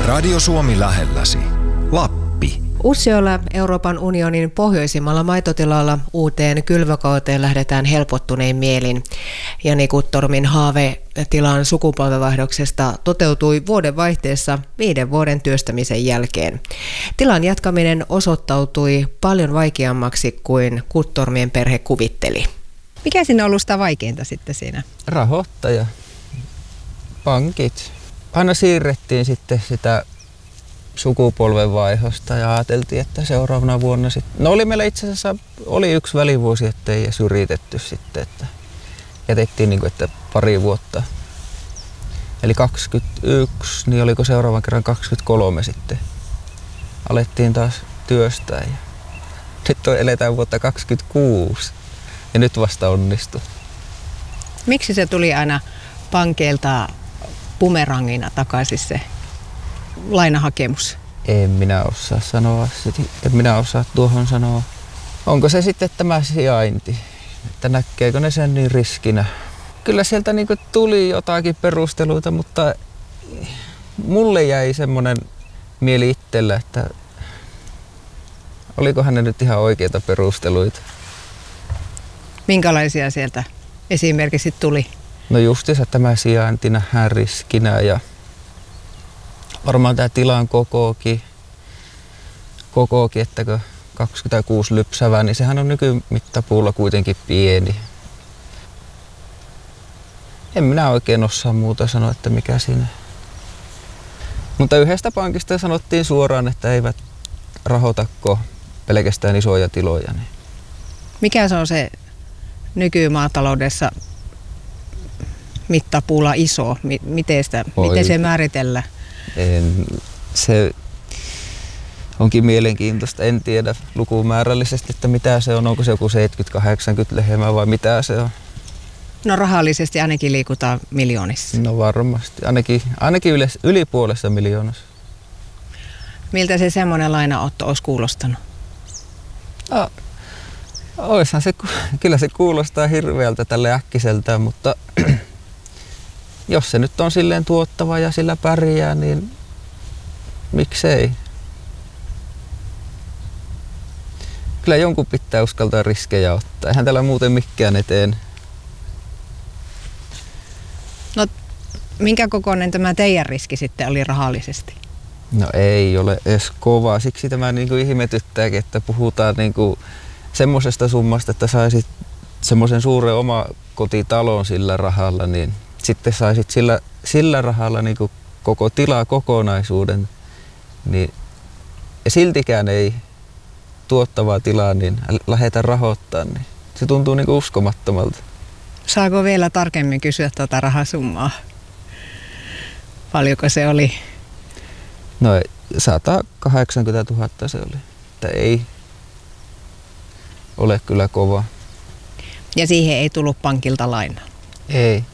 Radio Suomi lähelläsi. Lappi. Utsjoella Euroopan unionin pohjoisimmalla maitotilalla uuteen kylvökauteen lähdetään helpottunein mielin. Jani Guttormin haave tilan sukupolvenvaihdoksesta toteutui vuodenvaihteessa 5 vuoden työstämisen jälkeen. Tilan jatkaminen osoittautui paljon vaikeammaksi kuin Guttormien perhe kuvitteli. Mikä siinä on ollut sitä vaikeinta sitten siinä? Rahoittaja, pankit. Aina siirrettiin sitten sitä sukupolvenvaihosta ja ajateltiin, että seuraavana vuonna sitten. No oli meillä itse asiassa yksi välivuosi, ettei edes yritetty sitten, että jätettiin niin kuin, että pari vuotta. Eli 21, niin oliko seuraavan kerran 23 sitten. Alettiin taas työstää ja nyt eletään vuotta 26 ja nyt vasta onnistui. Miksi se tuli aina pankeilta bumerangina takaisin se lainahakemus? En minä osaa sanoa. En minä osaa tuohon sanoa. Onko se sitten tämä sijainti? Että näkeekö ne sen niin riskinä? Kyllä sieltä niinku tuli jotakin perusteluita, mutta mulle jäi semmoinen mieli itsellä, että olikohan ne nyt ihan oikeita perusteluita. Minkälaisia sieltä esimerkiksi tuli? No justiinsa tämä sijainti nähdään riskinä ja varmaan tämä tilan kokoakin, että 26 lypsävää, niin sehän on nykymittapuulla kuitenkin pieni. En minä oikein osaa muuta sanoa, että mikä siinä. Mutta yhdestä pankista sanottiin suoraan, että eivät rahoitako pelkästään isoja tiloja. Niin. Mikä se on se nykymaataloudessa mittapuulla iso? Miten se määritellään? Se onkin mielenkiintoista. En tiedä lukumäärällisesti, että mitä se on. Onko se joku 70-80 lehmää vai mitä se on? No rahallisesti ainakin liikutaan miljoonissa. No varmasti. Ainakin yli puolessa miljoonassa. Miltä se semmoinen lainaotto olisi kuulostanut? No, kyllä se kuulostaa hirveältä tälle äkkiseltään, mutta jos se nyt on silleen tuottava ja sillä pärjää, niin miksei? Kyllä jonkun pitää uskaltaa riskejä ottaa. Eihän täällä muuten mikään eteen. No, minkä kokoinen tämä teidän riski sitten oli rahallisesti? No ei ole edes kova. Siksi tämä niinku ihmetyttääkin, että puhutaan niinku semmoisesta summasta, että saisit semmoisen suuren omakotitalon sillä rahalla, niin sitten saisit sillä rahalla niinku koko tilakokonaisuuden, niin ja siltikään ei tuottavaa tilaa niin lähdetä rahoittamaan, niin se tuntuu niinku uskomattomalta. Saako vielä tarkemmin kysyä tuota rahasummaa? Paljonko se oli? No 180 000 se oli, että ei ole kyllä kova. Ja siihen ei tullut pankilta lainaa? Ei.